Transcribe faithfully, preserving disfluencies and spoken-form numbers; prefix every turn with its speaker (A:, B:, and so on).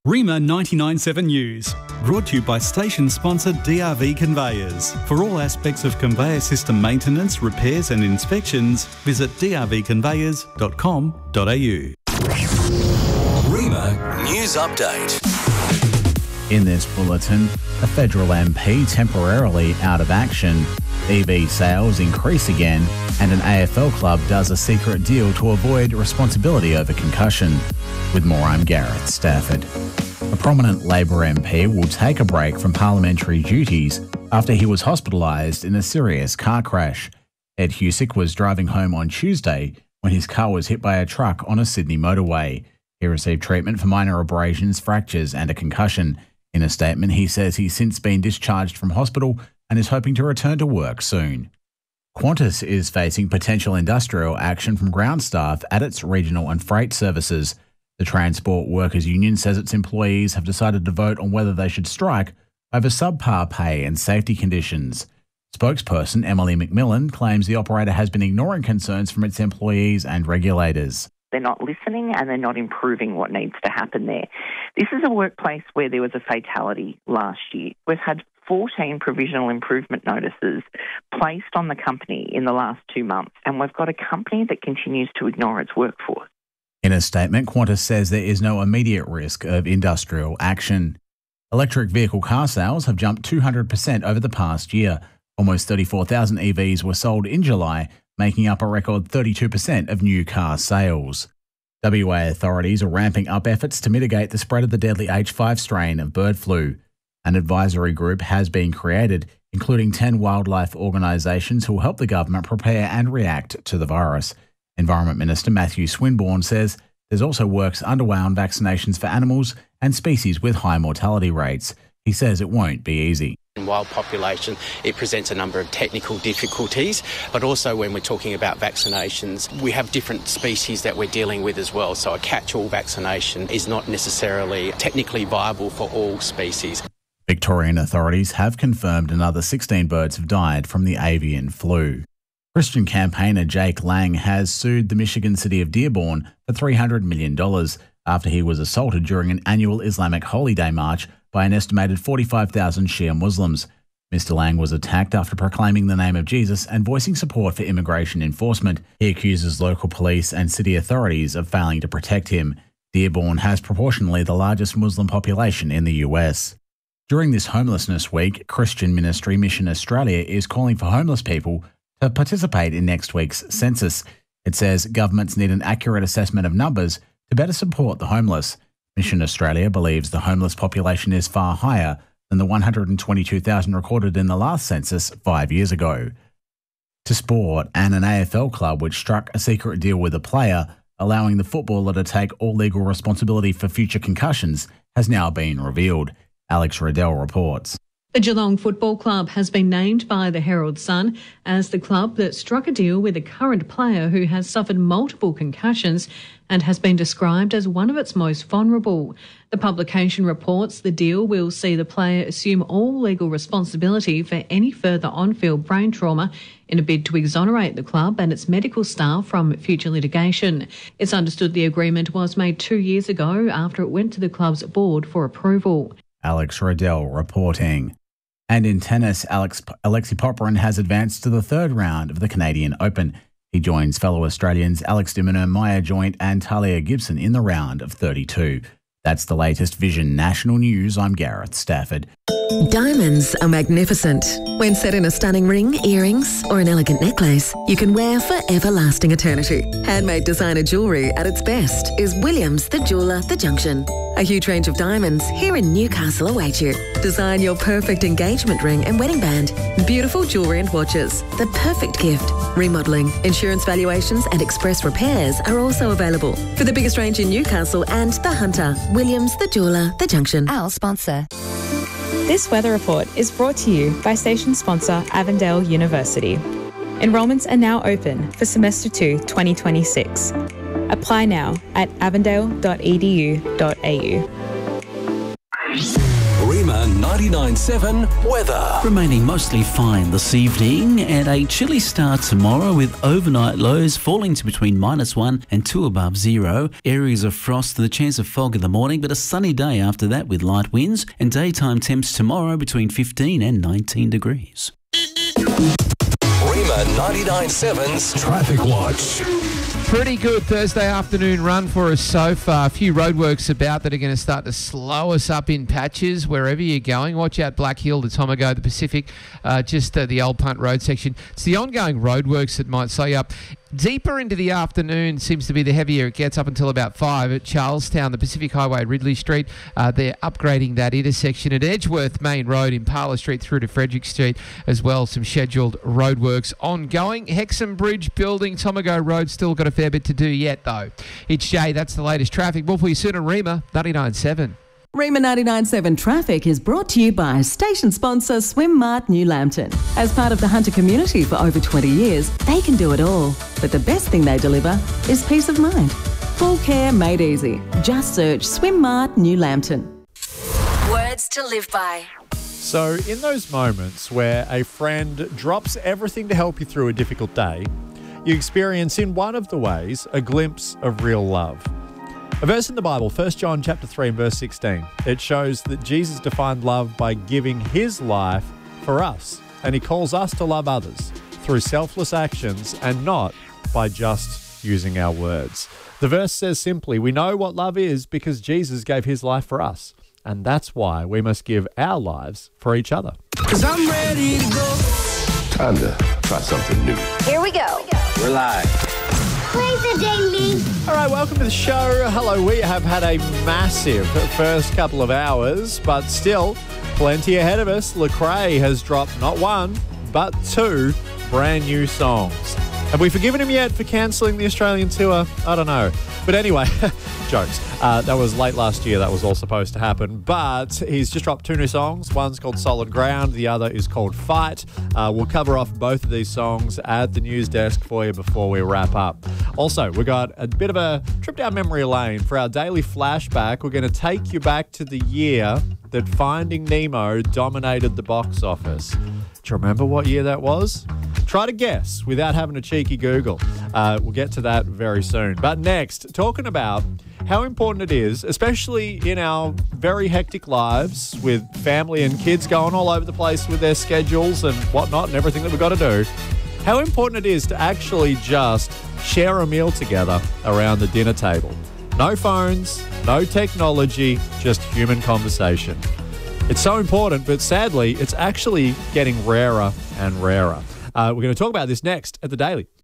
A: Rima ninety-nine point seven News, brought to you by station sponsor D R V Conveyors. For all aspects of conveyor system maintenance, repairs and inspections, visit d r v conveyors dot com dot a u.
B: Rima News Update.
C: In this bulletin, a federal M P temporarily out of action, E V sales increase again, and an A F L club does a secret deal to avoid responsibility over concussion. With more, I'm Gareth Stafford. A prominent Labor M P will take a break from parliamentary duties after he was hospitalised in a serious car crash. Ed Husick was driving home on Tuesday when his car was hit by a truck on a Sydney motorway. He received treatment for minor abrasions, fractures and a concussion. In a statement, he says he's since been discharged from hospital and is hoping to return to work soon. Qantas is facing potential industrial action from ground staff at its regional and freight services. The Transport Workers Union says its employees have decided to vote on whether they should strike over subpar pay and safety conditions. Spokesperson Emily McMillan claims the operator has been ignoring concerns from its employees and regulators.
D: They're not listening and they're not improving what needs to happen there. This is a workplace where there was a fatality last year. We've had fourteen provisional improvement notices placed on the company in the last two months, and we've got a company that continues to ignore its workforce.
C: In a statement, Qantas says there is no immediate risk of industrial action. Electric vehicle car sales have jumped two hundred percent over the past year. Almost thirty-four thousand E Vs were sold in July, making up a record thirty-two percent of new car sales. W A authorities are ramping up efforts to mitigate the spread of the deadly H five strain of bird flu. An advisory group has been created, including ten wildlife organisations who will help the government prepare and react to the virus. Environment Minister Matthew Swinburne says there's also works underway on vaccinations for animals and species with high mortality rates. He says it won't be easy.
E: In wild population, it presents a number of technical difficulties, but also when we're talking about vaccinations, we have different species that we're dealing with as well. So a catch-all vaccination is not necessarily technically viable for all species.
C: Victorian authorities have confirmed another sixteen birds have died from the avian flu. Christian campaigner Jake Lang has sued the Michigan city of Dearborn for three hundred million dollars after he was assaulted during an annual Islamic Holy Day march by an estimated forty-five thousand Shia Muslims. Mister Lang was attacked after proclaiming the name of Jesus and voicing support for immigration enforcement. He accuses local police and city authorities of failing to protect him. Dearborn has proportionally the largest Muslim population in the U S. During this Homelessness Week, Christian ministry Mission Australia is calling for homeless people to participate in next week's census. It says governments need an accurate assessment of numbers to better support the homeless. Mission Australia believes the homeless population is far higher than the one hundred twenty-two thousand recorded in the last census five years ago. To sport, and an A F L club which struck a secret deal with a player, allowing the footballer to take all legal responsibility for future concussions, has now been revealed. Alex Riddell reports.
F: The Geelong Football Club has been named by the Herald Sun as the club that struck a deal with a current player who has suffered multiple concussions and has been described as one of its most vulnerable. The publication reports the deal will see the player assume all legal responsibility for any further on-field brain trauma in a bid to exonerate the club and its medical staff from future litigation. It's understood the agreement was made two years ago after it went to the club's board for approval.
C: Alex Riddell reporting. And in tennis, Alex, Alexei Popyrin has advanced to the third round of the Canadian Open. He joins fellow Australians Alex de Minaur, Maya Joint and Talia Gibson in the round of thirty-two. That's the latest Vision National News. I'm Gareth Stafford.
G: Diamonds are magnificent. When set in a stunning ring, earrings or an elegant necklace, you can wear for everlasting eternity. Handmade designer jewellery at its best is Williams the Jeweller, The Junction. A huge range of diamonds here in Newcastle await you. Design your perfect engagement ring and wedding band. Beautiful jewellery and watches. The perfect gift. Remodelling, insurance valuations and express repairs are also available. For the biggest range in Newcastle and the Hunter, Williams the Jeweller, The Junction. Our sponsor.
H: This weather report is brought to you by station sponsor Avondale University. Enrolments are now open for semester two twenty twenty-six. Apply now at avondale dot e d u dot a u.
B: Rima ninety ninety-nine point seven weather.
I: Remaining mostly fine this evening and a chilly start tomorrow with overnight lows falling to between minus one and two above zero. Areas of frost and the chance of fog in the morning, but a sunny day after that with light winds, and daytime temps tomorrow between fifteen and nineteen degrees.
B: Rima ninety-nine point seven's Traffic Watch.
J: Pretty good Thursday afternoon run for us so far. A few roadworks about that are going to start to slow us up in patches wherever you're going. Watch out Black Hill to Tomago, the Pacific, uh, just uh, the Old Punt Road section. It's the ongoing roadworks that might slow you up. Deeper into the afternoon seems to be the heavier it gets up until about five at Charlestown, the Pacific Highway, Ridley Street. Uh, they're upgrading that intersection at Edgeworth Main Road, Impala Street through to Frederick Street as well. Some scheduled roadworks ongoing. Hexham Bridge building, Tomago Road, still got a fair bit to do yet though. It's Jay, that's the latest traffic. More for you soon on Rima ninety-nine point seven.
K: Rima ninety-nine point seven Traffic is brought to you by station sponsor Swimmart New Lambton. As part of the Hunter community for over twenty years, they can do it all. But the best thing they deliver is peace of mind. Full care made easy. Just search Swimmart New Lambton.
G: Words to live by.
L: So in those moments where a friend drops everything to help you through a difficult day, you experience in one of the ways a glimpse of real love. A verse in the Bible, First John chapter three and verse sixteen, it shows that Jesus defined love by giving his life for us, and he calls us to love others through selfless actions and not by just using our words. The verse says simply, we know what love is because Jesus gave his life for us, and that's why we must give our lives for each other.
M: 'Cause I'm ready to go.
N: Time to try something new.
O: Here we go.
N: We're live.
L: All right, welcome to the show. Hello, we have had a massive first couple of hours, but still plenty ahead of us. Lecrae has dropped not one, but two brand new songs. Have we forgiven him yet for cancelling the Australian tour? I don't know. But anyway, jokes. Uh, that was late last year. That was all supposed to happen. But he's just dropped two new songs. One's called Solid Ground. The other is called Fight. Uh, we'll cover off both of these songs at the news desk for you before we wrap up. Also, we got a bit of a trip down memory lane. For our daily flashback, we're going to take you back to the year that Finding Nemo dominated the box office. Do you remember what year that was? Try to guess without having a cheeky Google. Uh, we'll get to that very soon. But next, talking about how important it is, especially in our very hectic lives with family and kids going all over the place with their schedules and whatnot and everything that we've got to do, how important it is to actually just share a meal together around the dinner table. No phones, no technology, just human conversation. It's so important, but sadly, it's actually getting rarer and rarer. Uh, we're going to talk about this next at The Daily.